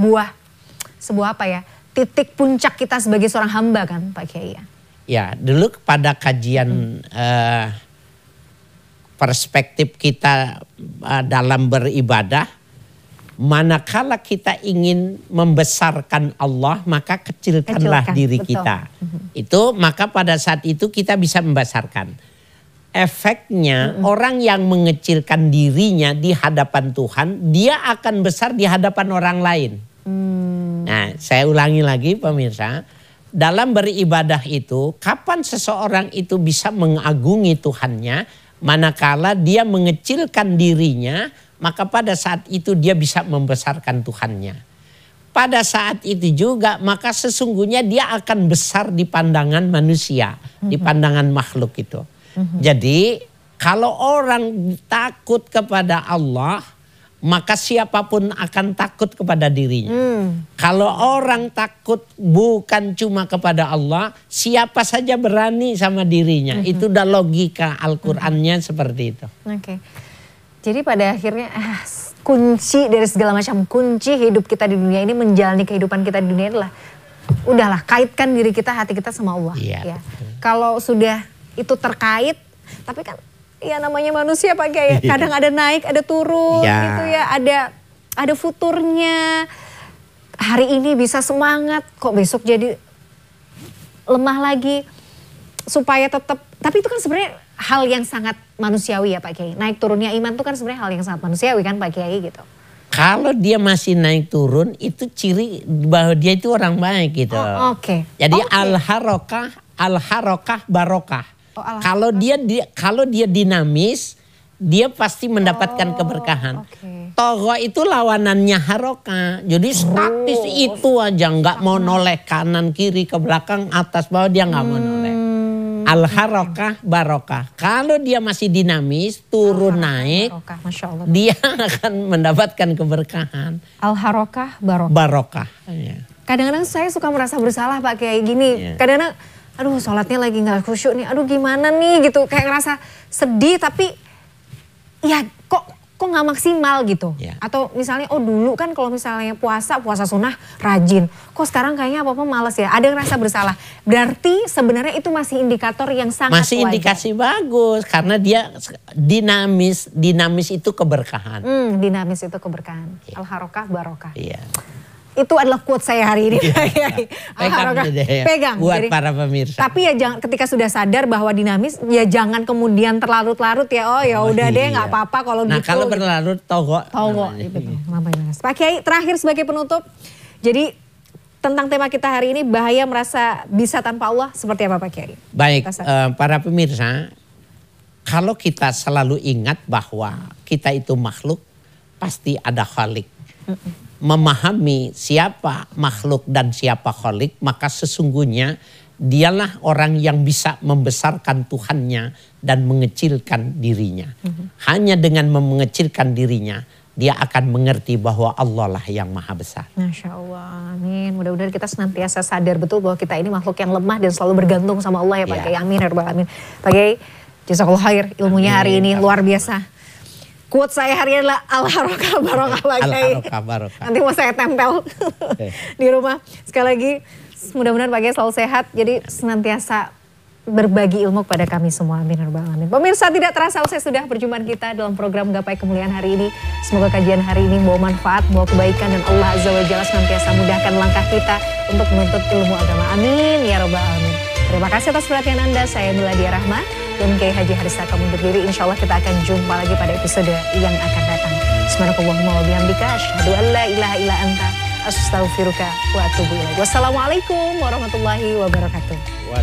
sebuah apa ya, titik puncak kita sebagai seorang hamba kan Pak Kiai ya? Ya, dulu pada kajian perspektif kita dalam beribadah, manakala kita ingin membesarkan Allah, maka kecilkanlah diri betul. kita. Itu maka pada saat itu kita bisa membesarkan. Efeknya orang yang mengecilkan dirinya di hadapan Tuhan, dia akan besar di hadapan orang lain. Nah, saya ulangi lagi pemirsa, dalam beribadah itu, kapan seseorang itu bisa mengagungi Tuhannya, manakala dia mengecilkan dirinya, maka pada saat itu dia bisa membesarkan Tuhannya. Pada saat itu juga maka sesungguhnya dia akan besar di pandangan manusia, di pandangan makhluk itu. Jadi kalau orang takut kepada Allah, maka siapapun akan takut kepada dirinya. Kalau orang takut bukan cuma kepada Allah, siapa saja berani sama dirinya. Itu udah logika Al-Qur'annya seperti itu. Oke. Jadi pada akhirnya kunci dari segala macam kunci hidup kita di dunia ini, menjalani kehidupan kita di dunia adalah udahlah kaitkan diri kita, hati kita sama Allah. Iya, ya. Kalau sudah itu terkait, tapi kan ya namanya manusia Pak Kiai, kadang ada naik, ada turun gitu ya, ada futurnya. Hari ini bisa semangat, kok besok jadi lemah lagi. Supaya tetap, tapi itu kan sebenarnya hal yang sangat manusiawi ya Pak Kiai. Naik turunnya iman itu kan sebenarnya hal yang sangat manusiawi kan Pak Kiai gitu. Kalau dia masih naik turun itu ciri bahwa dia itu orang baik gitu. Oke. Jadi al-harokah barokah. Kalau dia dinamis, dia pasti mendapatkan keberkahan. Togo itu lawanannya haroka. Jadi statis itu aja, nggak mau noleh kanan kiri ke belakang atas bawah, dia nggak mau noleh. Al-harokah barokah. Kalau dia masih dinamis, turun naik, Masya Allah. dia akan mendapatkan keberkahan. Al-harokah barokah. Barokah. Ya. Kadang-kadang saya suka merasa bersalah Pak Kiai gini. Kadang-kadang aduh sholatnya lagi gak khusyuk nih, aduh gimana nih gitu. Kayak ngerasa sedih tapi ya kok gak maksimal gitu. Atau misalnya dulu kan kalau misalnya puasa sunnah rajin. Kok sekarang kayaknya apa-apa males ya. Ada yang rasa bersalah. Berarti sebenarnya itu masih indikator yang sangat masih wajar. Indikasi bagus karena dia dinamis. Dinamis itu keberkahan. Dinamis itu keberkahan. Al-harokah barokah. Iya. Itu adalah quote saya hari ini. Pegang buat para pemirsa. Tapi ya jangan, ketika sudah sadar bahwa dinamis, ya jangan kemudian terlarut-larut ya. Ya udah deh, nggak apa-apa kalau gitu. Nah kalau berlarut togo. Pak Kiai terakhir sebagai penutup. Jadi tentang tema kita hari ini, bahaya merasa bisa tanpa Allah, seperti apa Pak Kiai? Baik, para pemirsa, kalau kita selalu ingat bahwa kita itu makhluk, pasti ada khalik. Memahami siapa makhluk dan siapa khalik, maka sesungguhnya dialah orang yang bisa membesarkan Tuhannya dan mengecilkan dirinya. Hanya dengan mengecilkan dirinya, dia akan mengerti bahwa Allah lah yang maha besar. Masya Allah, amin. Mudah-mudahan kita senantiasa sadar betul bahwa kita ini makhluk yang lemah dan selalu bergantung sama Allah ya Pak Kiai. Amin ya rabbal alamin. Pak Kiai, jazakallah khair ilmunya hari ini luar biasa. Quote saya hari ini adalah al-harokah barokah Pak Kiai. Al-harokah barokah. Nanti mau saya tempel di rumah. Sekali lagi mudah-mudahan Pak Kiai selalu sehat. Jadi senantiasa berbagi ilmu kepada kami semua. Amin ya rabbal alamin. Pemirsa, tidak terasa usai sudah perjumpaan kita dalam program Gapai Kemuliaan hari ini. Semoga kajian hari ini membawa manfaat, membawa kebaikan, dan Allah Azza wa Jalla senantiasa mudahkan langkah kita untuk menuntut ilmu agama. Amin ya rabbal alamin. Terima kasih atas perhatian Anda. Saya Miladia Rahma dan Kiai Haji Haris Taka undur diri. Insya Allah kita akan jumpa lagi pada episode yang akan datang. Subhanakallahumma wa bihamdika asyhadu an la ilaha illa anta astaghfiruka wa atubu ilaik. Wassalamualaikum warahmatullahi wabarakatuh.